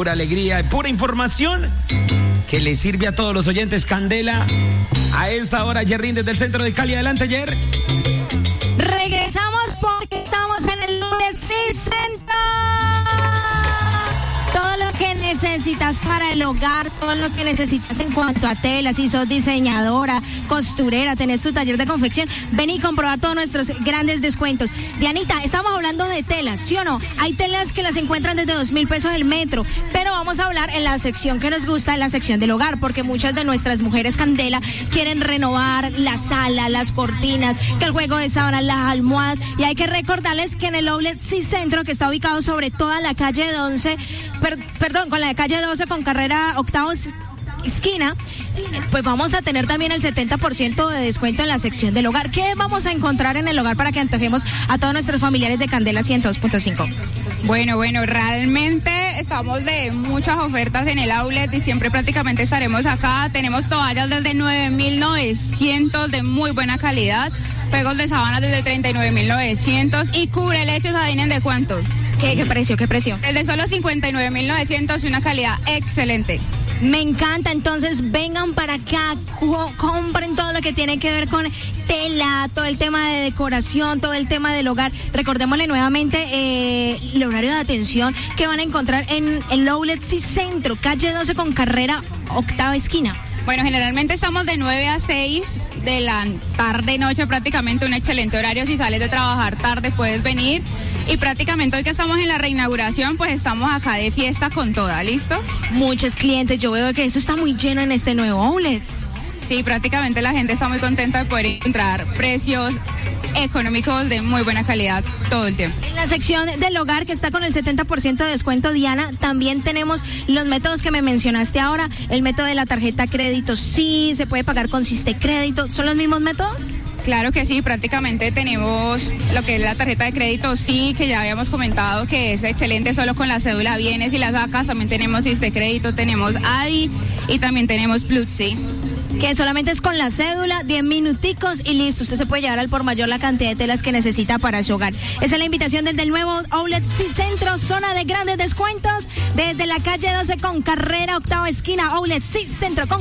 pura alegría y pura información que le sirve a todos los oyentes. Candela, a esta hora, Yerrin desde el centro de Cali. Adelante, Yer. Regresamos porque estamos en el Outlet Center. Todo lo que necesitas para el hogar, todo lo que necesitas en cuanto a telas, si sos diseñadora, costurera, tenés tu taller de confección, ven y comprobar todos nuestros grandes descuentos. Dianita, estamos hablando de telas, ¿sí o no? Hay telas que las encuentran desde 2,000 pesos el metro, pero vamos a hablar en la sección que nos gusta, en la sección del hogar, porque muchas de nuestras mujeres, Candela, quieren renovar la sala, las cortinas, que el juego de sábanas, las almohadas, y hay que recordarles que en el Outlet Centro, que está ubicado sobre toda la calle 11, con la calle 12 con carrera octavo esquina, pues vamos a tener también el 70% de descuento en la sección del hogar. ¿Qué vamos a encontrar en el hogar para que antojemos a todos nuestros familiares de Candela 102.5? Bueno, realmente estamos de muchas ofertas en el outlet y siempre prácticamente estaremos acá. Tenemos toallas desde 9,900 de muy buena calidad, pegos de sábanas desde 39,900 y cubrelechos, adivinen de cuánto. ¿Qué precio? El de solo 59,900 y una calidad excelente. Me encanta, entonces vengan para acá, compren todo lo que tiene que ver con tela, todo el tema de decoración, todo el tema del hogar. Recordémosle nuevamente el horario de atención que van a encontrar en el Outlet Centro, calle 12 con carrera octava esquina. Bueno, generalmente estamos de 9 a 6 de la tarde-noche, prácticamente un excelente horario. Si sales de trabajar tarde puedes venir. Y prácticamente hoy que estamos en la reinauguración, pues estamos acá de fiesta con toda, ¿listo? Muchos clientes, yo veo que eso está muy lleno en este nuevo outlet. Sí, prácticamente la gente está muy contenta de poder encontrar precios económicos de muy buena calidad todo el tiempo. En la sección del hogar, que está con el 70% de descuento, Diana, también tenemos los métodos que me mencionaste ahora. El método de la tarjeta crédito, sí, se puede pagar con Siste Crédito. ¿Son los mismos métodos? Claro que sí, prácticamente tenemos lo que es la tarjeta de crédito, sí, que ya habíamos comentado que es excelente, solo con la cédula vienes y la sacas. También tenemos Siste Crédito, tenemos ADI y también tenemos Plutzi. Que solamente es con la cédula, 10 minuticos y listo. Usted se puede llevar al por mayor la cantidad de telas que necesita para su hogar. Esa es la invitación desde el nuevo Outlet Centro, zona de grandes descuentos, desde la calle 12 con carrera octava esquina, Outlet Centro con